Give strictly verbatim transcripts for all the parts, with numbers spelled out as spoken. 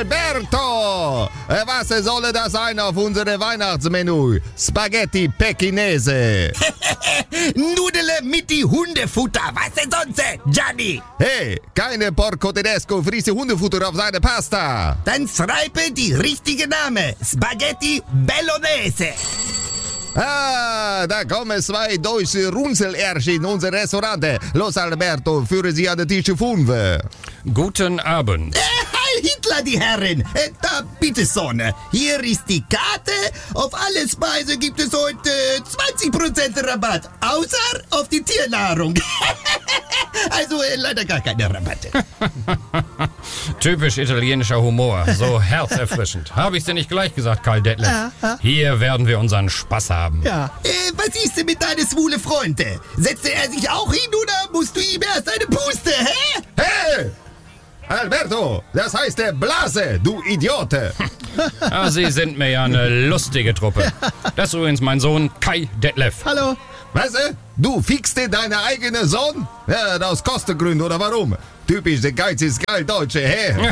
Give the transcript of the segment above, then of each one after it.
Alberto! Was soll das sein auf unserem Weihnachtsmenü? Spaghetti Pekkinese. Nudele mit die Hundefutter. Was denn sonst, Gianni? Hey, keine Porco Tedesco frisst Hundefutter auf seine Pasta. Dann schreibe die richtige Name. Spaghetti Bolognese. Ah, da kommen zwei deutsche Runzelärsche in unser Restaurant. Los, Alberto, führen Sie an den Tisch fünf. Guten Abend. Äh, Heil Hitler, die Herren. Äh, da, bitte, Sonne. Hier ist die Karte. Auf alle Speise gibt es heute zwanzig Prozent Rabatt. Außer auf die Tiernahrung. Also äh, leider gar keine Rabatte. Typisch italienischer Humor. So herzerfrischend. Habe ich dir nicht gleich gesagt, Karl Detlef? Ja, ja. Hier werden wir unseren Spaß haben. Ja. Äh, was ist denn mit deinen schwule Freunde? Setzte er sich auch hin oder musst du ihm erst eine Puste, hä? Hey! Alberto, das heißt der Blase, du Idiote. Ah, Sie sind mir ja eine lustige Truppe. Das ist übrigens mein Sohn Kai Detlef. Hallo. Was? äh? Du fixte deine eigene Sohn? Ja, aus Kostengründen oder warum? Typisch, der Geiz ist geil, Deutsche, hä?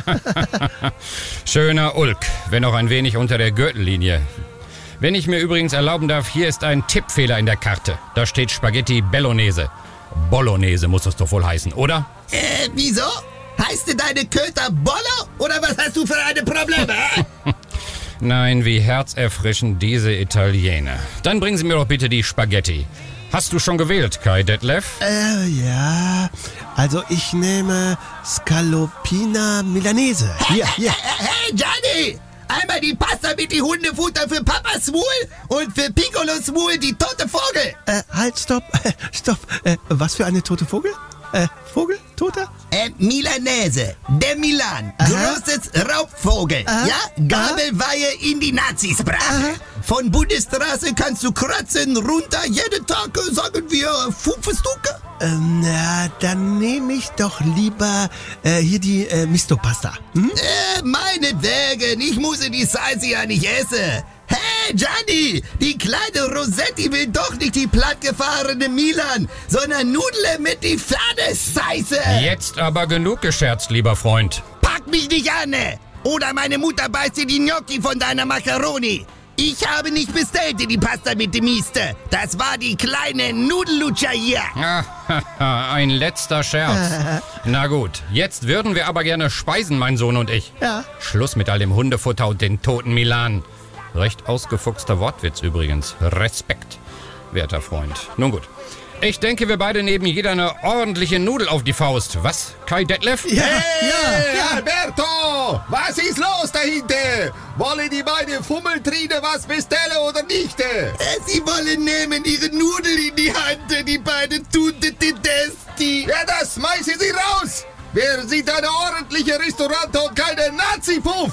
Schöner Ulk, wenn auch ein wenig unter der Gürtellinie. Wenn ich mir übrigens erlauben darf, hier ist ein Tippfehler in der Karte. Da steht Spaghetti Bolognese. Bolognese muss es doch wohl heißen, oder? Äh, wieso? Heißt denn deine Köter Bollo? Oder was hast du für eine Probleme? Nein, wie herzerfrischend diese Italiener. Dann bringen Sie mir doch bitte die Spaghetti. Hast du schon gewählt, Kai Detlef? Äh, ja. Also ich nehme Scallopina Milanese. Hier, hier. Hey, Gianni! Einmal die Pasta mit die Hundefutter für Papa Smul und für Piccolo Smul die tote Vogel. Äh, halt, stopp. Stopp. Äh, was für eine tote Vogel? Äh, Vogel? Toter? Äh, Milanese, der Milan, Aha. großes Raubvogel, Aha. ja? Gabelweihe in die Nazisprache. Von Bundesstraße kannst du kratzen, runter, jeden Tag, äh, sagen wir, fünf Stücke. Ähm, na, dann nehme ich doch lieber äh, hier die äh, Misto-Pasta. Hm? Äh, meinetwegen, ich muss die Salsa ja nicht essen. Hey, Gianni, die kleine Rossetti will doch nicht die plattgefahrene Milan, sondern Nudeln mit die Pferdeseiße. Jetzt aber genug gescherzt, lieber Freund. Pack mich nicht an! Oder meine Mutter beißt dir die Gnocchi von deiner Macaroni. Ich habe nicht bestellt die Pasta mit dem Miste. Das war die kleine Nudellutscher hier. Ah, ein letzter Scherz. Na gut, jetzt würden wir aber gerne speisen, mein Sohn und ich. Ja. Schluss mit all dem Hundefutter und den toten Milan. Recht ausgefuchster Wortwitz übrigens. Respekt, werter Freund. Nun gut. Ich denke, wir beide nehmen jeder eine ordentliche Nudel auf die Faust. Was, Kai Detlef? Ja, Hey, ja, ja. Alberto! Was ist los dahinter? Wollen die beiden Fummeltriene was bestellen oder nicht? Äh, Sie wollen nehmen ihre Nudel in die Hand, die beiden Tute Tedeschi. Ja, das schmeißen Sie raus! Wir sind eine ordentliche Restaurant und keine Nazi-Puff!